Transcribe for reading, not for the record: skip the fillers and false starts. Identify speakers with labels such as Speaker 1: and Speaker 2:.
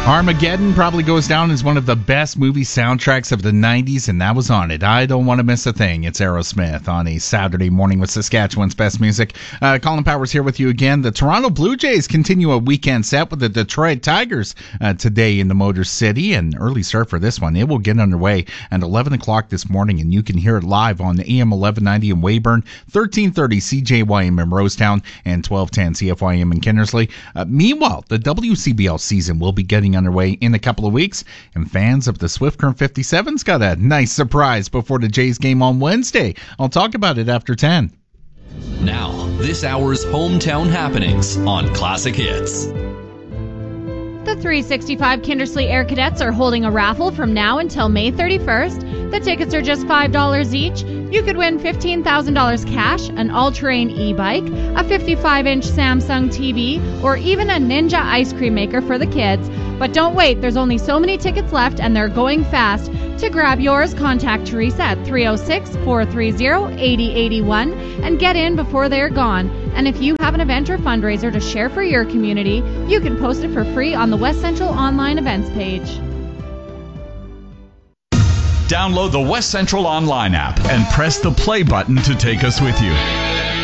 Speaker 1: Armageddon probably goes down as one of the best movie soundtracks of the 90s, and that was on it. I don't want to miss a thing. It's Aerosmith on a Saturday morning with Saskatchewan's best music. Colin Powers here with you again. The Toronto Blue Jays continue a weekend set with the Detroit Tigers today in the Motor City. An early start for this one. It will get underway at 11 o'clock this morning, and you can hear it live on AM 1190 in Weyburn, 1330 CJYM in Rosetown, and 1210 CFYM in Kinnersley. Meanwhile, the WCBL season will be getting underway in a couple of weeks, and fans of the Swift Current 57's got a nice surprise before the Jays game on Wednesday. I'll talk about it after 10.
Speaker 2: Now, this hour's hometown happenings on Classic Hits.
Speaker 3: The 365 Kindersley Air Cadets are holding a raffle from now until May 31st. The tickets are just $5 each. You could win $15,000 cash, an all-terrain e-bike, a 55-inch Samsung TV, or even a Ninja ice cream maker for the kids. But don't wait, there's only so many tickets left and they're going fast. To grab yours, contact Teresa at 306-430-8081 and get in before they're gone. And if you have an event or fundraiser to share for your community, you can post it for free on the West Central online events page.
Speaker 4: Download the West Central online app and press the play button to take us with you.